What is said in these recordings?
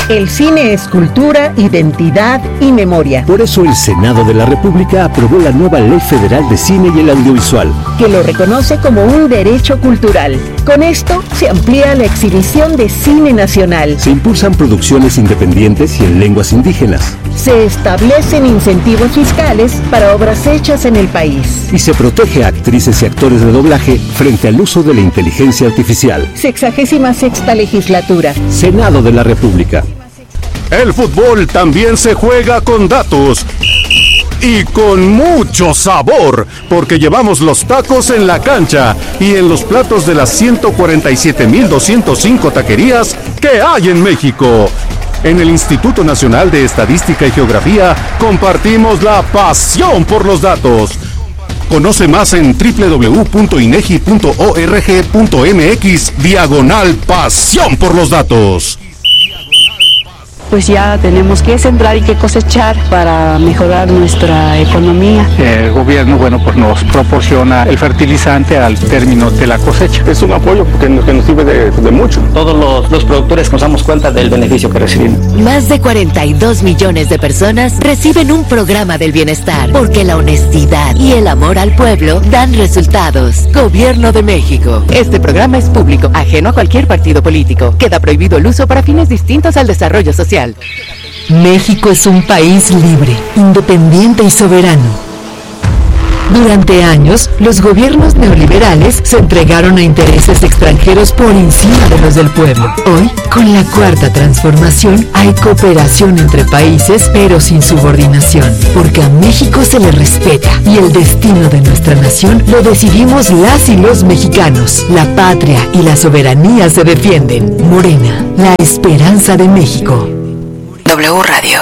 El cine es cultura, identidad y memoria. Por eso el Senado de la República aprobó la nueva Ley Federal de Cine y el Audiovisual, que lo reconoce como un derecho cultural. Con esto se amplía la exhibición de cine nacional. Se impulsan producciones independientes y en lenguas indígenas. Se establecen incentivos fiscales para obras hechas en el país. Y se protege a actrices y actores de doblaje frente al uso de la inteligencia artificial. 66ª legislatura. Senado de la República. El fútbol también se juega con datos y con mucho sabor, porque llevamos los tacos en la cancha y en los platos de las 147,205 taquerías que hay en México. En el Instituto Nacional de Estadística y Geografía compartimos la pasión por los datos. Conoce más en www.inegi.org.mx/pasión por los datos. Pues ya tenemos que sembrar y que cosechar para mejorar nuestra economía. El gobierno, pues nos proporciona el fertilizante al término de la cosecha. Es un apoyo que nos sirve de mucho. Todos los productores nos damos cuenta del beneficio que recibimos. Más de 42 millones de personas reciben un programa del bienestar, porque la honestidad y el amor al pueblo dan resultados. Gobierno de México. Este programa es público, ajeno a cualquier partido político. Queda prohibido el uso para fines distintos al desarrollo social. México es un país libre, independiente y soberano. Durante años, los gobiernos neoliberales se entregaron a intereses extranjeros por encima de los del pueblo. Hoy, con la Cuarta Transformación, hay cooperación entre países, pero sin subordinación, porque a México se le respeta y el destino de nuestra nación lo decidimos las y los mexicanos. La patria y la soberanía se defienden. Morena, la esperanza de México. W Radio.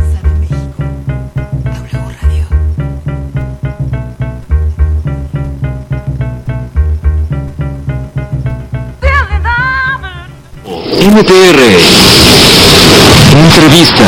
NTR Entrevista.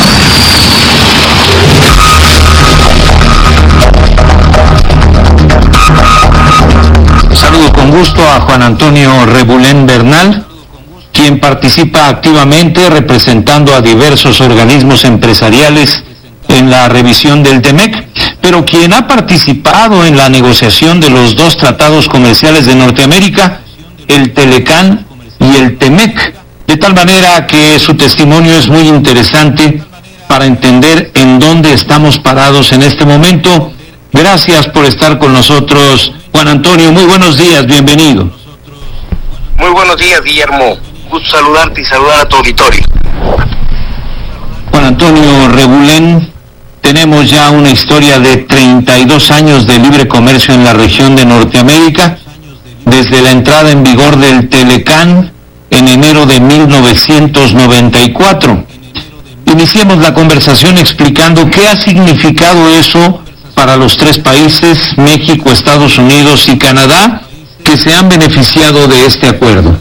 Saludo con gusto a Juan Antonio Rebulén Bernal, quien participa activamente representando a diversos organismos empresariales en la revisión del TEMEC, pero quien ha participado en la negociación de los dos tratados comerciales de Norteamérica, el TELECAN y el TEMEC, de tal manera que su testimonio es muy interesante para entender en dónde estamos parados en este momento. Gracias por estar con nosotros, Juan Antonio. Muy buenos días, bienvenido. Muy buenos días, Guillermo. Gusto saludarte y saludar a tu auditorio. Juan Antonio Rebulén, tenemos ya una historia de 32 años de libre comercio en la región de Norteamérica, desde la entrada en vigor del TELECAN en enero de 1994. Iniciemos la conversación explicando qué ha significado eso para los tres países, México, Estados Unidos y Canadá, que se han beneficiado de este acuerdo.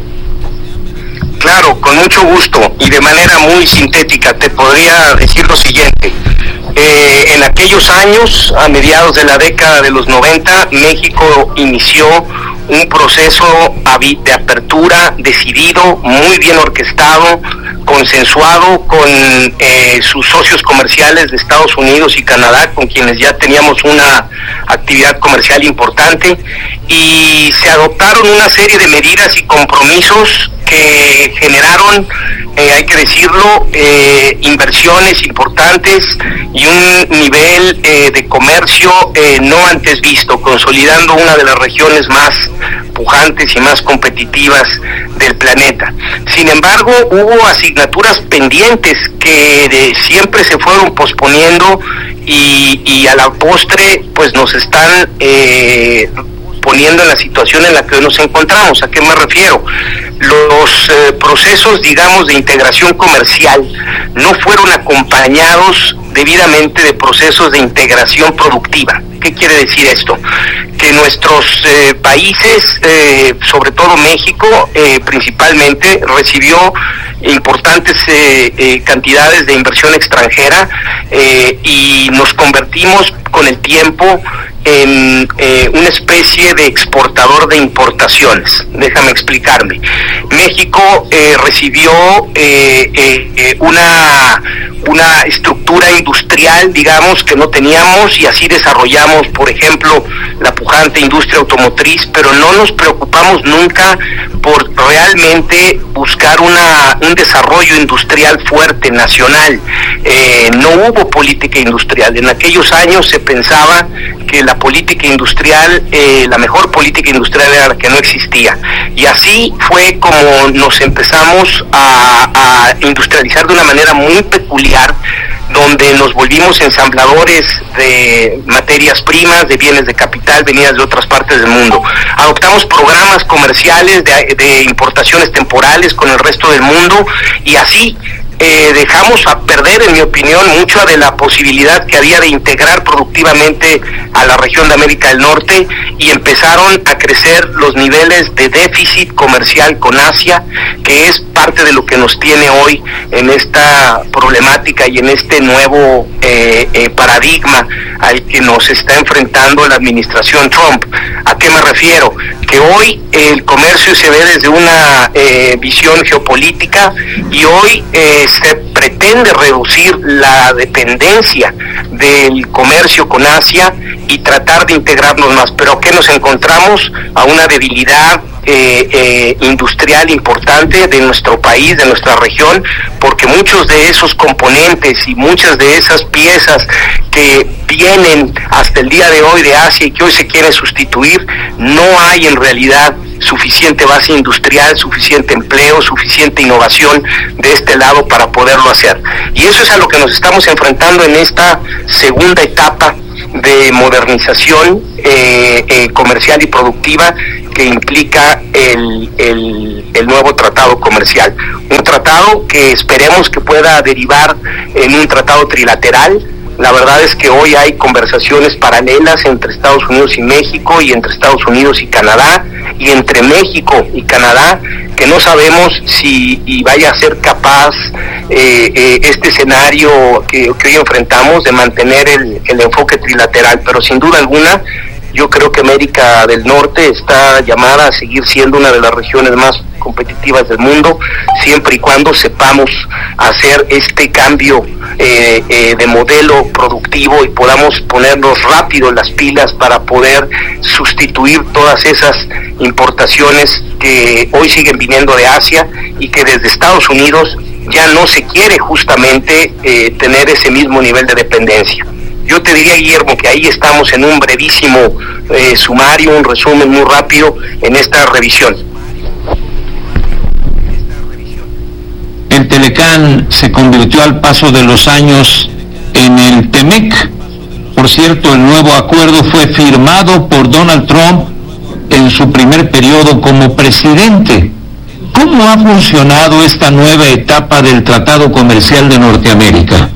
Claro, con mucho gusto y de manera muy sintética te podría decir lo siguiente. En aquellos años, a mediados de la década de los 90, México inició un proceso de apertura decidido, muy bien orquestado, consensuado con sus socios comerciales de Estados Unidos y Canadá, con quienes ya teníamos una actividad comercial importante, y se adoptaron una serie de medidas y compromisos que generaron, hay que decirlo, inversiones importantes y un nivel de comercio no antes visto, consolidando una de las regiones más pujantes y más competitivas del planeta. Sin embargo, hubo asignaturas pendientes que siempre se fueron posponiendo y a la postre pues nos están poniendo en la situación en la que hoy nos encontramos. ¿A qué me refiero? Los procesos, digamos, de integración comercial no fueron acompañados debidamente de procesos de integración productiva. ¿Qué quiere decir esto? Que nuestros países, sobre todo México, principalmente, recibió importantes cantidades de inversión extranjera y nos convertimos con el tiempo en una especie de exportador de importaciones. Déjame explicarme. México recibió una estructura industrial, digamos, que no teníamos, y así desarrollamos, por ejemplo, la pujante industria automotriz, pero no nos preocupamos nunca por realmente buscar un desarrollo industrial fuerte, nacional. No hubo política industrial. En aquellos años se pensaba que la política industrial, la mejor política industrial era la que no existía. Y así fue como nos empezamos a industrializar de una manera muy peculiar, donde nos volvimos ensambladores de materias primas, de bienes de capital venidas de otras partes del mundo. Adoptamos programas comerciales de importaciones temporales con el resto del mundo, y así dejamos a perder, en mi opinión, mucha de la posibilidad que había de integrar productivamente a la región de América del Norte, y empezaron a crecer los niveles de déficit comercial con Asia, que es parte de lo que nos tiene hoy en esta problemática y en este nuevo paradigma al que nos está enfrentando la administración Trump. ¿A qué me refiero? Que hoy el comercio se ve desde una visión geopolítica, y hoy se pretende reducir la dependencia del comercio con Asia y tratar de integrarnos más. Pero ¿a qué nos encontramos? A una debilidad industrial importante de nuestro país, de nuestra región, porque muchos de esos componentes y muchas de esas piezas que vienen hasta el día de hoy de Asia y que hoy se quieren sustituir, no hay en realidad suficiente base industrial, suficiente empleo, suficiente innovación de este lado para poderlo hacer. Y eso es a lo que nos estamos enfrentando en esta segunda etapa de modernización comercial y productiva que implica el nuevo tratado comercial. Un tratado que esperemos que pueda derivar en un tratado trilateral. La verdad es que hoy hay conversaciones paralelas entre Estados Unidos y México, y entre Estados Unidos y Canadá, y entre México y Canadá, que no sabemos si vaya a ser capaz este escenario que hoy enfrentamos de mantener el enfoque trilateral. Pero sin duda alguna, yo creo que América del Norte está llamada a seguir siendo una de las regiones más competitivas del mundo, siempre y cuando sepamos hacer este cambio de modelo productivo y podamos ponernos rápido las pilas para poder sustituir todas esas importaciones que hoy siguen viniendo de Asia y que desde Estados Unidos ya no se quiere justamente tener ese mismo nivel de dependencia. Yo te diría, Guillermo, que ahí estamos en un brevísimo sumario, un resumen muy rápido en esta revisión. El Telecán se convirtió al paso de los años en el TEMEC. Por cierto, el nuevo acuerdo fue firmado por Donald Trump en su primer periodo como presidente. ¿Cómo ha funcionado esta nueva etapa del Tratado Comercial de Norteamérica?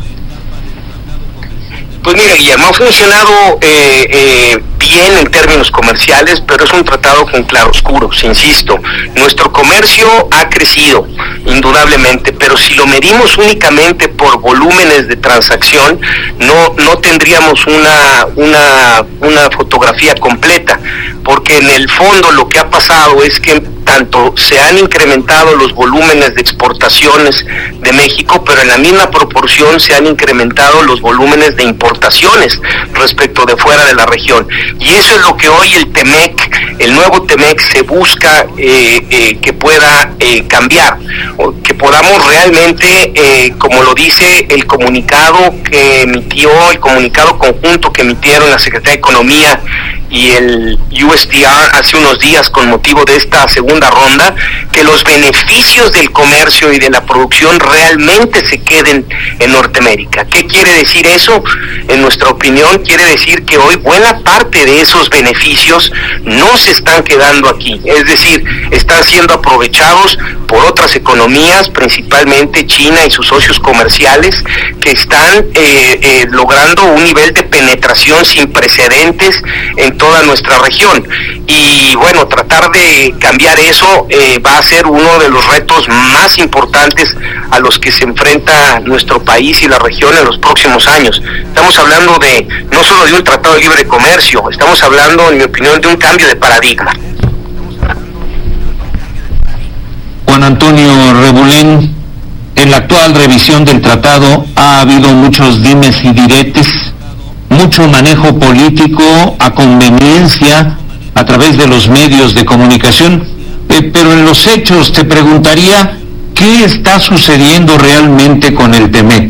Pues mira, Guillermo, ha funcionado bien en términos comerciales, pero es un tratado con claroscuros, insisto. Nuestro comercio ha crecido, indudablemente, pero si lo medimos únicamente por volúmenes de transacción, no tendríamos una fotografía completa, porque en el fondo lo que ha pasado es que tanto se han incrementado los volúmenes de exportaciones de México, pero en la misma proporción se han incrementado los volúmenes de importaciones respecto de fuera de la región. Y eso es lo que hoy el TEMEC, el nuevo TEMEC, se busca que pueda cambiar, o que podamos realmente, como lo dice el comunicado que emitió, el comunicado conjunto que emitieron la Secretaría de Economía y el USTR hace unos días con motivo de esta segunda ronda, que los beneficios del comercio y de la producción realmente se queden en Norteamérica. ¿Qué quiere decir eso? En nuestra opinión, quiere decir que hoy buena parte de esos beneficios no se están quedando aquí, es decir, están siendo aprovechados por otras economías, principalmente China y sus socios comerciales, que están logrando un nivel de penetración sin precedentes en toda nuestra región. Y bueno, tratar de cambiar eso va a ser uno de los retos más importantes a los que se enfrenta nuestro país y la región en los próximos años. Estamos hablando no solo de un tratado de libre comercio, estamos hablando, en mi opinión, de un cambio de paradigma. Juan Antonio Rebulén, en la actual revisión del tratado ha habido muchos dimes y diretes, mucho manejo político a conveniencia a través de los medios de comunicación, pero en los hechos te preguntaría, ¿qué está sucediendo realmente con el TEMEC?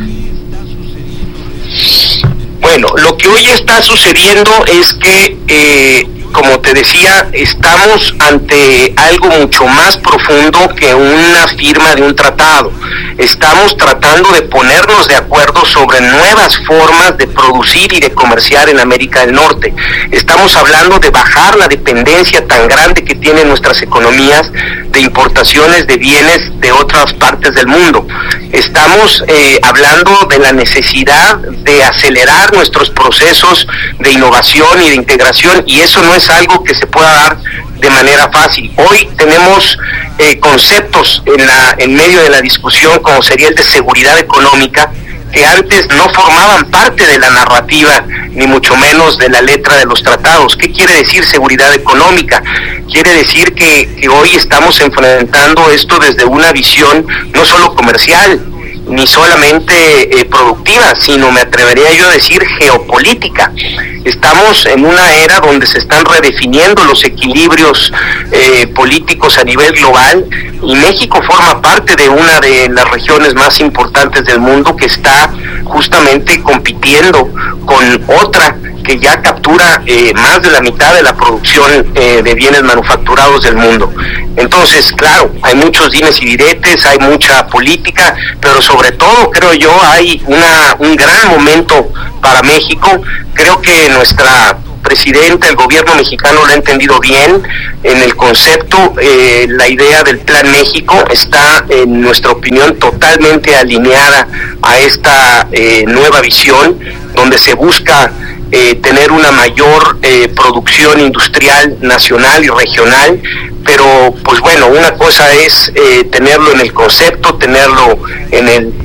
Bueno, lo que hoy está sucediendo es que, como te decía, estamos ante algo mucho más profundo que una firma de un tratado. Estamos tratando de ponernos de acuerdo sobre nuevas formas de producir y de comerciar en América del Norte. Estamos hablando de bajar la dependencia tan grande que tienen nuestras economías de importaciones de bienes de otras partes del mundo. Estamos hablando de la necesidad de acelerar nuestros procesos de innovación y de integración, y eso no es algo que se pueda dar de manera fácil. Hoy tenemos conceptos en medio de la discusión, como sería el de seguridad económica, que antes no formaban parte de la narrativa, ni mucho menos de la letra de los tratados. ¿Qué quiere decir seguridad económica? Quiere decir que hoy estamos enfrentando esto desde una visión no solo comercial, ni solamente productiva, sino, me atrevería yo a decir, geopolítica. Estamos en una era donde se están redefiniendo los equilibrios políticos a nivel global, y México forma parte de una de las regiones más importantes del mundo, que está justamente compitiendo con otra que ya captura más de la mitad de la producción de bienes manufacturados del mundo. Entonces, claro, hay muchos dimes y diretes, hay mucha política, pero sobre todo, creo yo, hay un gran momento para México. Creo que nuestra presidenta, el gobierno mexicano lo ha entendido bien. En el concepto, la idea del Plan México está, en nuestra opinión, totalmente alineada a esta nueva visión, donde se busca tener una mayor producción industrial nacional y regional. Pero pues bueno, una cosa es tenerlo en el concepto, tenerlo en el